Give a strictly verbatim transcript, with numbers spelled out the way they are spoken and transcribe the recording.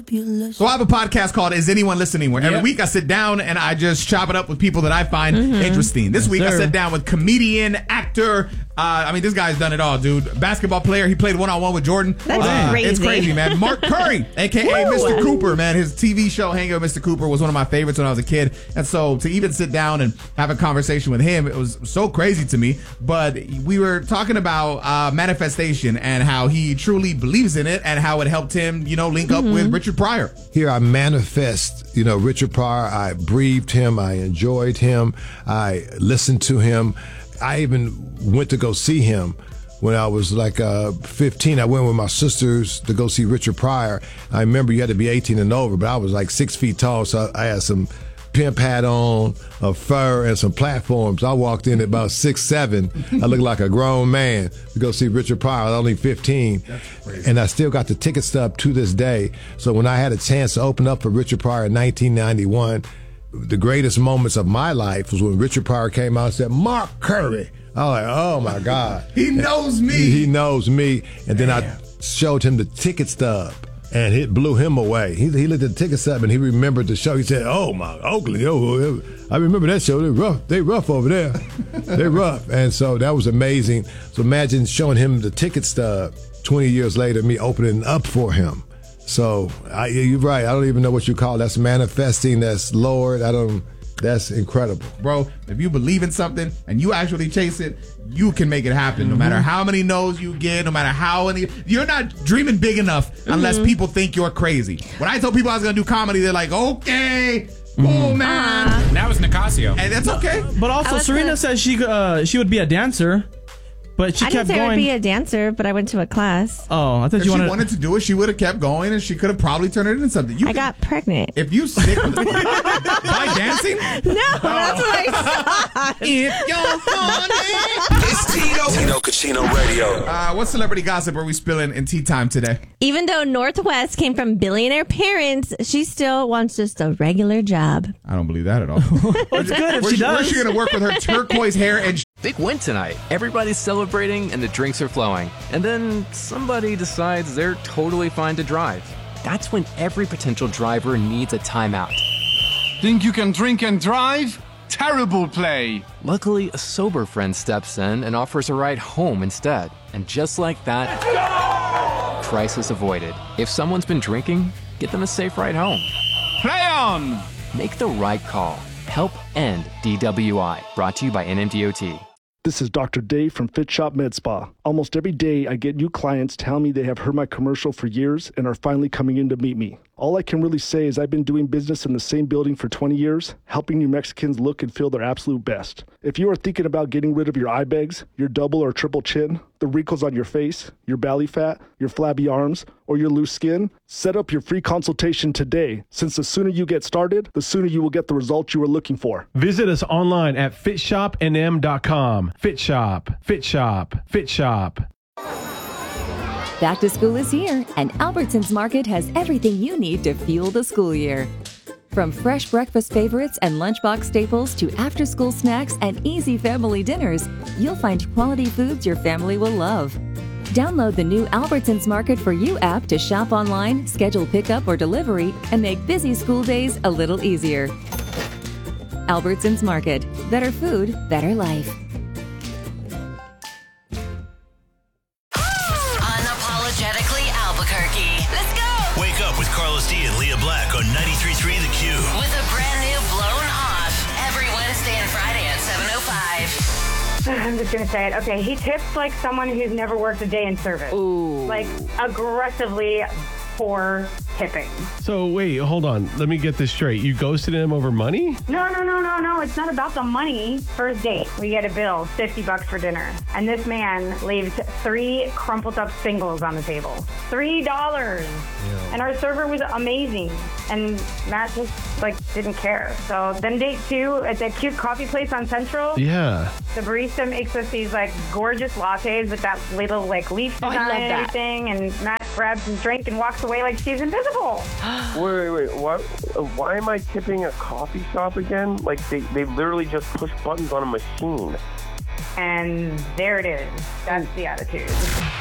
So I have a podcast called Is Anyone Listening? Where every Yep. week I sit down and I just chop it up with people that I find mm-hmm. interesting. This yes, week sir. I sat down with comedian, actor. Uh, I mean, this guy's done it all, dude. Basketball player. He played one-on-one with Jordan. That's uh, crazy. It's crazy, man. Mark Curry, a k a. Mister Cooper, man. His T V show, Hanging with Mister Cooper, was one of my favorites when I was a kid. And so to even sit down and have a conversation with him, it was so crazy to me. But we were talking about uh, manifestation and how he truly believes in it and how it helped him, you know, link mm-hmm. up with Richard Pryor. Here I manifest, you know, Richard Pryor. I breathed him. I enjoyed him. I listened to him. I even went to go see him when I was like uh, fifteen. I went with my sisters to go see Richard Pryor. I remember you had to be eighteen and over, but I was like six feet tall, so I had some pimp hat on, a fur, and some platforms. I walked in at about six, seven. I looked like a grown man to go see Richard Pryor. I was only fifteen. And I still got the ticket stub to this day. So when I had a chance to open up for Richard Pryor in nineteen ninety-one, the greatest moments of my life was when Richard Pryor came out and said, Mark Curry. I was like, oh, my God. He knows me. He, he knows me. And then Damn. I showed him the ticket stub. And it blew him away. He, he looked at the ticket stub and he remembered the show. He said, "Oh my, Oakland! Oh, I remember that show. They rough. They rough over there. They rough." And so that was amazing. So imagine showing him the ticket stub twenty years later, me opening up for him. So I, you're right. I don't even know what you call it. That's manifesting. That's Lord. I don't. That's incredible. Bro, if you believe in something and you actually chase it, you can make it happen. Mm-hmm. No matter how many no's you get, no matter how many, you're not dreaming big enough mm-hmm. unless people think you're crazy. When I told people I was going to do comedy, they're like, okay, mm-hmm. oh man. Uh-huh. That was Nicasio. And that's okay. But also, Serena the- says she uh, she would be a dancer. But she I kept didn't say going. I would be a dancer, but I went to a class. Oh, I thought if you she wanted... wanted to do it, she would have kept going, and she could have probably turned it into something. You I can, got pregnant. If you stick with it, by dancing? No, oh. that's what I thought. If you're funny. It's Tino. Tino Cucino Radio. Uh, what celebrity gossip are we spilling in tea time today? Even though Northwest came from billionaire parents, she still wants just a regular job. I don't believe that at all. Well, it's good if where's she does. Where's she going to work with her turquoise hair and... Big win tonight. Everybody's celebrating and the drinks are flowing. And then somebody decides they're totally fine to drive. That's when every potential driver needs a timeout. Think you can drink and drive? Terrible play. Luckily, a sober friend steps in and offers a ride home instead. And just like that, crisis avoided. If someone's been drinking, get them a safe ride home. Play on! Make the right call. Help end D W I. Brought to you by N M D O T. This is Doctor Dave from Fit Shop Med Spa. Almost every day, I get new clients tell me they have heard my commercial for years and are finally coming in to meet me. All I can really say is I've been doing business in the same building for twenty years, helping New Mexicans look and feel their absolute best. If you are thinking about getting rid of your eye bags, your double or triple chin, the wrinkles on your face, your belly fat, your flabby arms, or your loose skin, set up your free consultation today, since the sooner you get started, the sooner you will get the results you are looking for. Visit us online at fit shop n m dot com. Fit Shop, Fit Shop, Fit Shop. Back to school is here, and Albertsons Market has everything you need to fuel the school year. From fresh breakfast favorites and lunchbox staples to after-school snacks and easy family dinners, you'll find quality foods your family will love. Download the new Albertsons Market for You app to shop online, schedule pickup or delivery, and make busy school days a little easier. Albertsons Market. Better food, better life. Unapologetically Albuquerque. Let's go! Wake up with Carlos D and Leah Black on ninety-three point three The Q. With a brand new Blown Off every Wednesday and Friday at seven oh five. I'm just going to say it. Okay, he tips like someone who's never worked a day in service. Ooh. Like, aggressively poor tipping. So wait, hold on. Let me get this straight. You ghosted him over money? No, no, no, no, no. It's not about the money. First date, we get a bill, fifty bucks for dinner. And this man leaves three crumpled up singles on the table. Three dollars. Yeah. And our server was amazing. And Matt just, like, didn't care. So then date two at that cute coffee place on Central. Yeah. The barista makes us these, like, gorgeous lattes with that little, like, leaf Oh, I design love and that. everything. And Matt grabs his drink and walks away like she's invisible. Wait, wait, wait. What, uh, why am I tipping a coffee shop again? Like, they, they literally just push buttons on a machine. And there it is. That's the attitude.